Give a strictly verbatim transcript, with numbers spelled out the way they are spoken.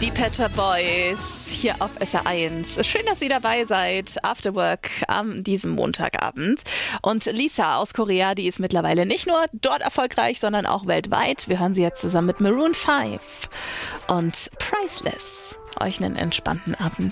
Die Pet Shop Boys hier auf S R eins. Schön, dass ihr dabei seid. After Work am diesem Montagabend. Und Lisa aus Korea, die ist mittlerweile nicht nur dort erfolgreich, sondern auch weltweit. Wir hören sie jetzt zusammen mit Maroon fünf und Priceless. Euch einen entspannten Abend.